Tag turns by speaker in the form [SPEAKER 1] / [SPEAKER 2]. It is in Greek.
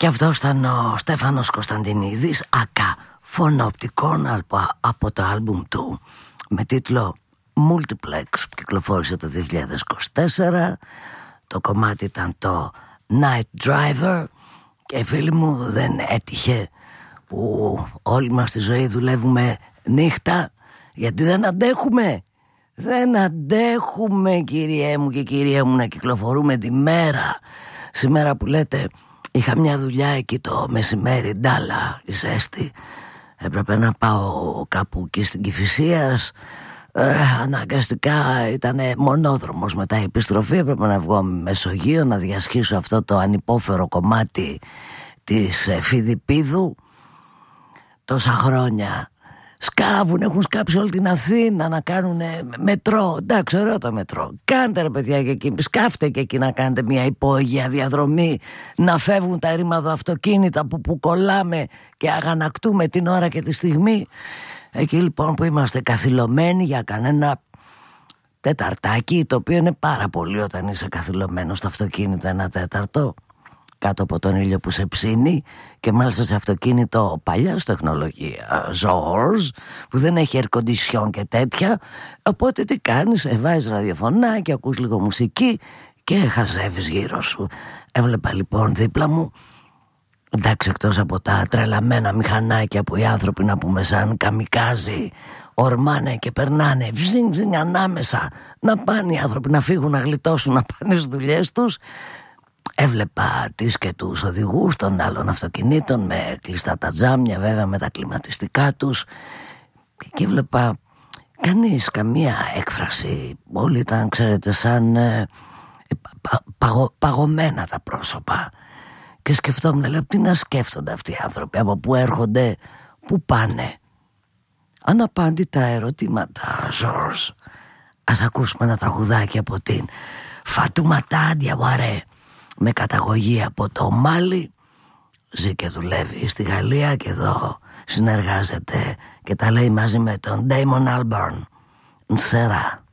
[SPEAKER 1] Και αυτός ήταν ο Στέφανος Κωνσταντινίδης, ΑΚΑ Φωνοπτικών, από το άλμπουμ του με τίτλο Multiplex που κυκλοφόρησε το 2024. Το κομμάτι ήταν το Night Driver. Και φίλοι μου, δεν έτυχε που όλοι μας στη ζωή δουλεύουμε νύχτα, γιατί δεν αντέχουμε. Δεν αντέχουμε, κυριέ μου και κυρία μου, να κυκλοφορούμε τη μέρα. Σήμερα που λέτε είχα μια δουλειά εκεί το μεσημέρι, Ντάλα, η ζέστη. Έπρεπε να πάω κάπου εκεί στην Κηφισίας. Αναγκαστικά ήταν μονόδρομος μετά η επιστροφή. Έπρεπε να βγω Μεσογείο, να διασχίσω αυτό το ανυπόφερο κομμάτι της Φιδιππίδου. Τόσα χρόνια σκάβουν, έχουν σκάψει όλη την Αθήνα να κάνουν μετρό. Εντάξει, ωραίο το μετρό. Κάντε ρε παιδιά και εκεί, σκάφτε και εκεί να κάνετε μια υπόγεια διαδρομή, να φεύγουν τα ρήμαδο αυτοκίνητα που κολλάμε και αγανακτούμε την ώρα και τη στιγμή. Εκεί λοιπόν που είμαστε καθυλωμένοι για κανένα τεταρτάκι, το οποίο είναι πάρα πολύ όταν είσαι καθυλωμένος στο αυτοκίνητο ένα τέταρτο, κάτω από τον ήλιο που σε ψήνει, και μάλιστα σε αυτοκίνητο παλιάς τεχνολογία Ζόρς, που δεν έχει air condition και τέτοια. Οπότε τι κάνεις, βάζεις ραδιοφωνάκι, ακούς λίγο μουσική και χαζεύεις γύρω σου. Έβλεπα λοιπόν δίπλα μου, εντάξει, εκτός από τα τρελαμένα μηχανάκια που οι άνθρωποι, να πούμε σαν καμικάζι, ορμάνε και περνάνε βζινγκ βζινγκ ανάμεσα, να πάνε οι άνθρωποι να φύγουν, να γλιτώσουν, να πάνε στις δουλειές τους. Έβλεπα τις και τους οδηγούς των άλλων αυτοκινήτων με κλειστά τα τζάμια, βέβαια με τα κλιματιστικά τους, και έβλεπα κανείς καμία έκφραση. Όλοι ήταν, ξέρετε, σαν παγωμένα τα πρόσωπα. Και σκεφτόμουν, λέω, τι να σκέφτονται αυτοί οι άνθρωποι, από πού έρχονται, πού πάνε. Αναπάντητα ερωτήματα, Ζορς. Ας ακούσουμε ένα τραγουδάκι από την Φατούματα Διαβαρέ, με καταγωγή από το Μάλι. Ζει και δουλεύει στη Γαλλία και εδώ συνεργάζεται και τα λέει μαζί με τον Damon Albarn. Νσέρα.